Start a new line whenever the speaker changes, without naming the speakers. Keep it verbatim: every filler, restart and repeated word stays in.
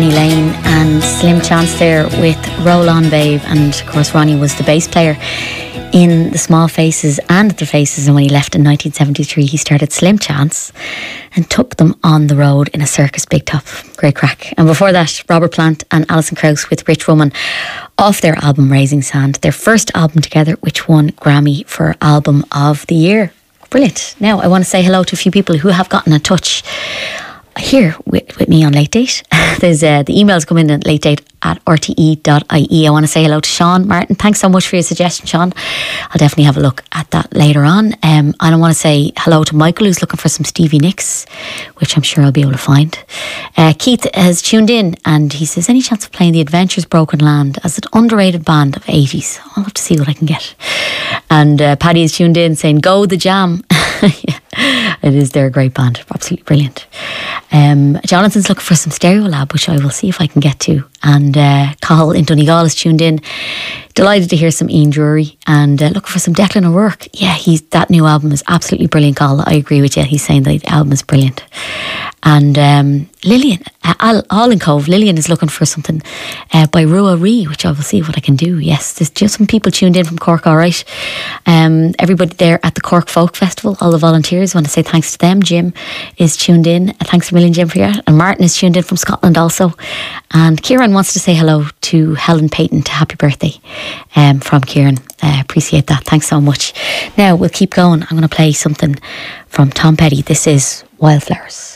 Lane and Slim Chance there with Roll On Babe, and of course Ronnie was the bass player in the Small Faces and the Faces, and when he left in nineteen seventy-three he started Slim Chance and took them on the road in a Circus Big Top. Great crack. And before that, Robert Plant and Alison Krauss with Rich Woman off their album Raising Sand, their first album together, which won Grammy for Album of the Year. Brilliant. Now I want to say hello to a few people who have gotten in touch here with, with me on Late Date. There's uh, the emails come in at late date at r t e dot i e. I want to say hello to Sean Martin. Thanks so much for your suggestion, Sean. I'll definitely have a look at that later on. Um, and I want to say hello to Michael, who's looking for some Stevie Nicks, which I'm sure I'll be able to find. Uh, Keith has tuned in and he says, any chance of playing The Adventures Broken Land as an underrated band of eighties? I'll have to see what I can get. And uh, Paddy has tuned in saying, go The Jam. Yeah, it is, they're a great band, absolutely brilliant. Um, Jonathan's looking for some Stereolab, which I will see if I can get to. And uh, Cathal in Donegal is tuned in. Delighted to hear some Ian Drury, and uh, looking for some Declan O'Rourke. Yeah, he's that new album is absolutely brilliant, Cathal. I agree with you. He's saying that the album is brilliant. And um, Lillian, uh, All in Cove, Lillian is looking for something uh, by Rua Ree, which I will see what I can do. Yes, there's just some people tuned in from Cork, all right. Um, everybody there at the Cork Folk Festival, all the volunteers, I want to say thanks to them. Jim is tuned in. Thanks a million, Jim, for that. And Martin is tuned in from Scotland also. And Kieran wants to say hello to Helen Payton, to happy birthday um, from Kieran. Uh, appreciate that. Thanks so much. Now we'll keep going. I'm going to play something from Tom Petty. This is Wildflowers.